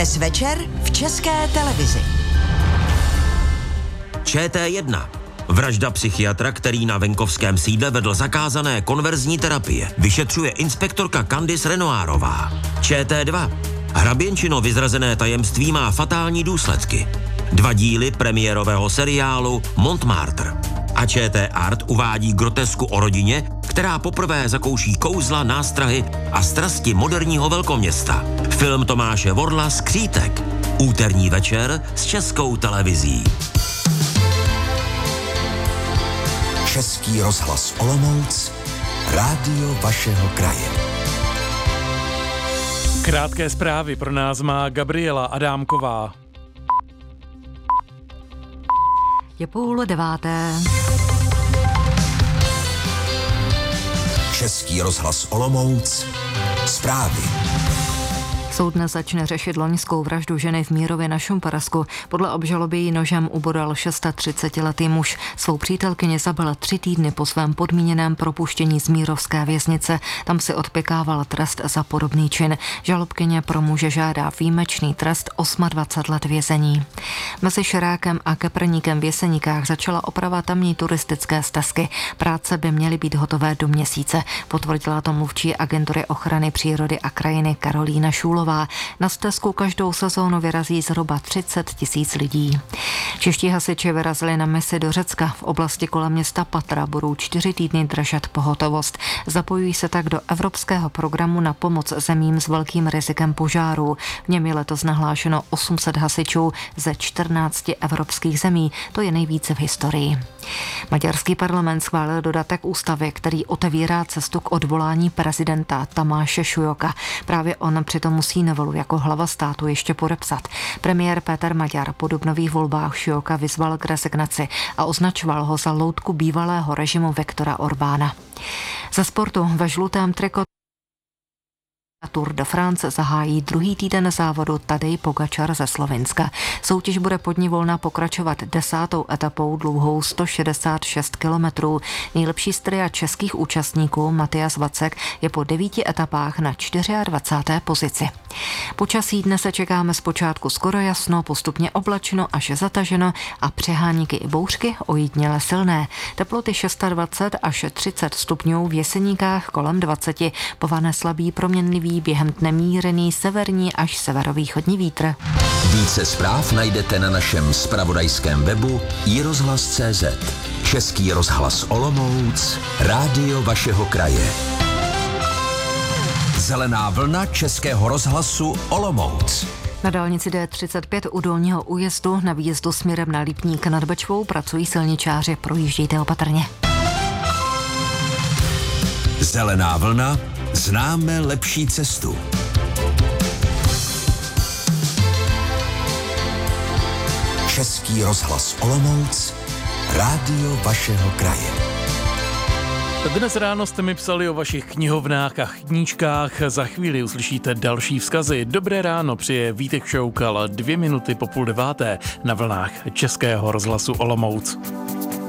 Dnes večer v České televizi. ČT1. Vražda psychiatra, který na venkovském sídle vedl zakázané konverzní terapie. Vyšetřuje inspektorka Candice Renoirová. ČT2. Hraběnčino vyzrazené tajemství má fatální důsledky. 2 díly premiérového seriálu Montmartre. A ČT Art uvádí grotesku o rodině, která poprvé zakouší kouzla, nástrahy a strasti moderního velkoměsta. Film Tomáše Vorla Skřítek. Úterní večer s Českou televizí. Český rozhlas Olomouc, rádio vašeho kraje. Krátké zprávy pro nás má Gabriela Adámková. Je 8:30. Český rozhlas Olomouc, zprávy. Soud dnes začne řešit loňskou vraždu ženy v Mírově na Šumperasku. Podle obžaloby ji nožem ubodal 36letý muž. Svou přítelkyni zabil 3 týdny po svém podmíněném propuštění z mírovské věznice. Tam si odpykával trest za podobný čin. Žalobkyně pro muže žádá výjimečný trest 28 let vězení. Mezi Šerákem a Keprníkem v Jeseníkách začala oprava tamní turistické stezky. Práce by měly být hotové do měsíce, potvrdila to mluvčí agentury ochrany přírody a krajiny Karolína Šůlová. Na stezku každou sezónu vyrazí zhruba 30 000 lidí. Čeští hasiči vyrazili na misi do Řecka. V oblasti kolem města Patra budou 4 týdny držet pohotovost. Zapojují se tak do evropského programu na pomoc zemím s velkým rizikem požárů. V něm je letos nahlášeno 800 hasičů ze 14 evropských zemí. To je nejvíce v historii. Maďarský parlament schválil dodatek ústavy, který otevírá cestu k odvolání prezidenta Tamáše Šujoka. Právě on přitom musí novelu jako hlava státu ještě podepsat. Premiér Péter Maďar po dubnových volbách Šujoka vyzval k rezignaci a označoval ho za loutku bývalého režimu Viktora Orbána. Ze sportu ve žlutém trikotu Tour de France zahájí druhý týden závodu Tadej Pogačar ze Slovinska. Soutěž bude pod ní volna pokračovat 10. etapou dlouhou 166 kilometrů. Nejlepší z tria českých účastníků Matias Vacek je po 9 etapách na 24. pozici. Počasí dnes se čekáme zpočátku skoro jasno, postupně oblačno až zataženo a přeháníky i bouřky ojediněle silné. Teploty 26 až 30 stupňů, v Jeseníkách kolem 20, povane slabý proměnlivý během dne mírný severní až severovýchodní vítr. Více zpráv najdete na našem zpravodajském webu iRozhlas.cz. Český rozhlas Olomouc, rádio vašeho kraje. Zelená vlna Českého rozhlasu Olomouc. Na dálnici D35 u Dolního újezdu na výjezdu směrem na Lipník nad Bečvou pracují silničáři, projíždějte opatrně. Zelená vlna, známe lepší cestu. Český rozhlas Olomouc, rádio vašeho kraje. Dnes ráno jste mi psali o vašich knihovnách a knížkách. Za chvíli uslyšíte další vzkazy. Dobré ráno přeje Vítek Šoukal 2 minuty po 8:30 na vlnách Českého rozhlasu Olomouc.